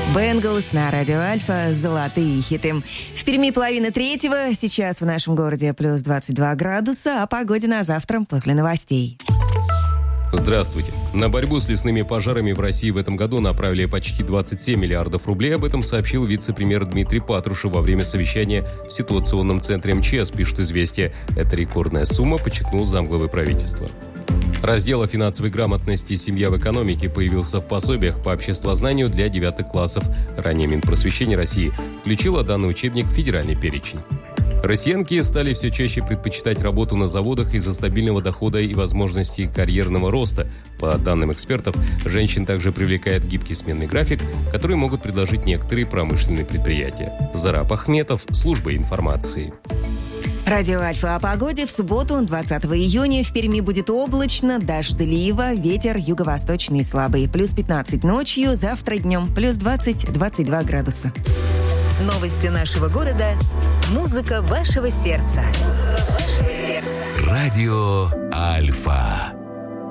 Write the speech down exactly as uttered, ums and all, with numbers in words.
Бенглс на радио Альфа. Золотые хиты. В Перми половина третьего. Сейчас в нашем городе плюс двадцать два градуса. О погоде на завтра после новостей. Здравствуйте. На борьбу с лесными пожарами в России в этом году направили почти двадцать семь миллиардов рублей. Об этом сообщил вице-премьер Дмитрий Патрушев во время совещания в ситуационном центре МЧС, пишет «Известия». Это рекордная сумма, подчеркнул замглавы правительства. Раздел о финансовой грамотности «Семья в экономике» появился в пособиях по обществознанию для девятых классов. Ранее Минпросвещение России включило данный учебник в федеральный перечень. Россиянки стали все чаще предпочитать работу на заводах из-за стабильного дохода и возможностей карьерного роста. По данным экспертов, женщин также привлекает гибкий сменный график, который могут предложить некоторые промышленные предприятия. Зараб Ахметов, служба информации. Радио Альфа о погоде. В субботу, двадцатого июня, в Перми будет облачно, дождливо, ветер юго-восточный слабый. Плюс пятнадцать ночью, завтра днем плюс двадцать - двадцать два градуса. Новости нашего города. Музыка вашего сердца. Музыка вашего сердца. Радио Альфа.